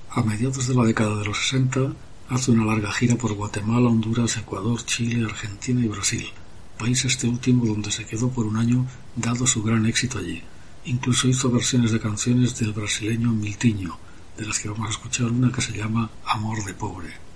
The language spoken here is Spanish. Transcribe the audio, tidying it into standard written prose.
A mediados de la década de los 60, hace una larga gira por Guatemala, Honduras, Ecuador, Chile, Argentina y Brasil, país este último donde se quedó por un año dado su gran éxito allí. Incluso hizo versiones de canciones del brasileño Miltinho, de las que vamos a escuchar una que se llama Amor de Pobre.